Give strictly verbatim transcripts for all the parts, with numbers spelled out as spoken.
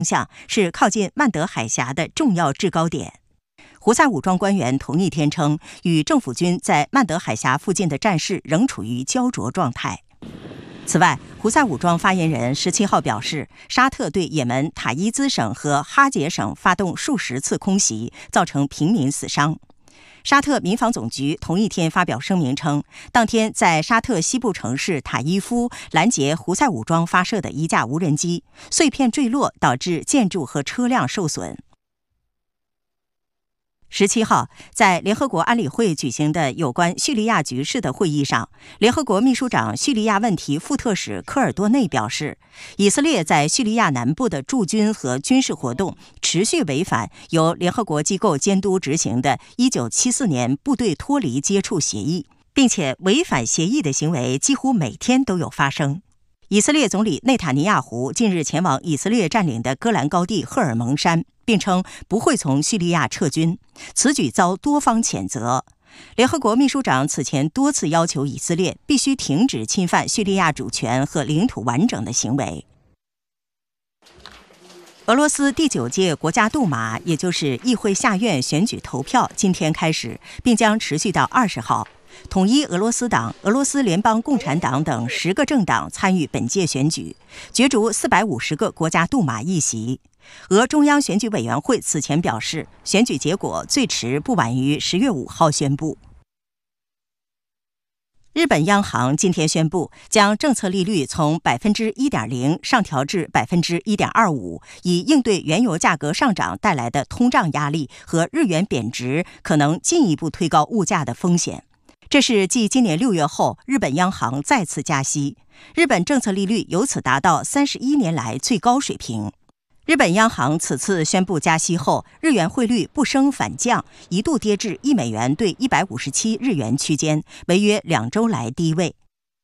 向是靠近曼德海峡的重要制高点。胡塞武装官员同一天称，与政府军在曼德海峡附近的战事仍处于焦灼状态。此外，胡塞武装发言人十七号表示，沙特对也门塔伊兹省和哈杰省发动数十次空袭，造成平民死伤。沙特民防总局同一天发表声明称，当天在沙特西部城市塔伊夫拦截胡塞武装发射的一架无人机，碎片坠落，导致建筑和车辆受损。十七号，在联合国安理会举行的有关叙利亚局势的会议上，联合国秘书长叙利亚问题副特使科尔多内表示，以色列在叙利亚南部的驻军和军事活动持续违反由联合国机构监督执行的一九七四年部队脱离接触协议，并且违反协议的行为几乎每天都有发生。以色列总理内塔尼亚胡近日前往以色列占领的戈兰高地赫尔蒙山，并称不会从叙利亚撤军，此举遭多方谴责。联合国秘书长此前多次要求以色列必须停止侵犯叙利亚主权和领土完整的行为。俄罗斯第九届国家杜马，也就是议会下院选举投票今天开始，并将持续到二十号。统一俄罗斯党、俄罗斯联邦共产党等十个政党参与本届选举，角逐四百五十个国家杜马议席。俄中央选举委员会此前表示，选举结果最迟不晚于十月五号宣布。日本央行今天宣布，将政策利率从百分之一点零上调至百分之一点二五，以应对原油价格上涨带来的通胀压力和日元贬值可能进一步推高物价的风险。这是继今年六月后，日本央行再次加息，日本政策利率由此达到三十一年来最高水平。日本央行此次宣布加息后，日元汇率不升反降，一度跌至一美元兑一百五十七日元区间，为约两周来低位。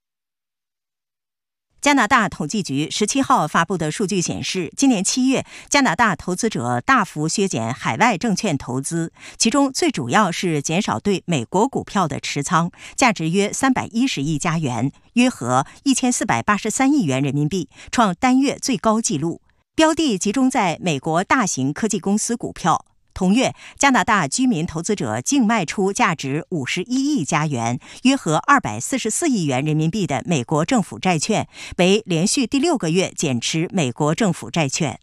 加拿大统计局十七号发布的数据显示，今年七月，加拿大投资者大幅削减海外证券投资，其中最主要是减少对美国股票的持仓，价值约三百一十亿加元，约合一千四百八十三亿元人民币，创单月最高纪录。标的集中在美国大型科技公司股票。同月，加拿大居民投资者净卖出价值五十一亿加元，约合二百四十四亿元人民币的美国政府债券，为连续第六个月减持美国政府债券。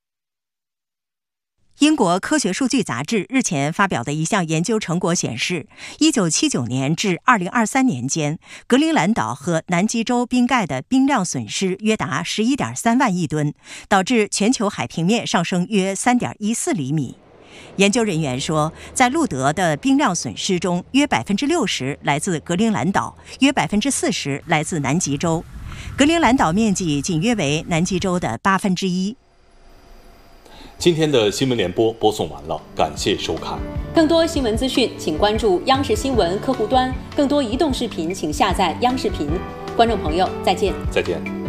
英国科学数据杂志日前发表的一项研究成果显示，一九七九年至二零二三年间，格陵兰岛和南极洲冰盖的冰量损失约达 十一点三万亿吨，导致全球海平面上升约 三点一四厘米。研究人员说，在路德的冰量损失中，约 百分之六十 来自格陵兰岛，约 百分之四十 来自南极洲。格陵兰岛面积仅约为南极洲的八分之一。 今天的新闻联播播送完了，感谢收看。 更多新闻资讯，请关注央视新闻客户端。更多移动视频，请下载央视频。观众朋友，再见。 再见。